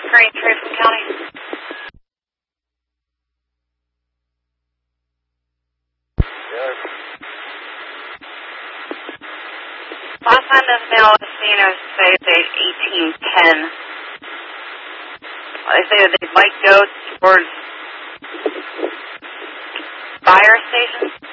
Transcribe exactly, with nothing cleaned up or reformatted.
Green Tracy County. Yes. Last time this male was seen, I was say date eighteen ten. They say that they might go towards fire station.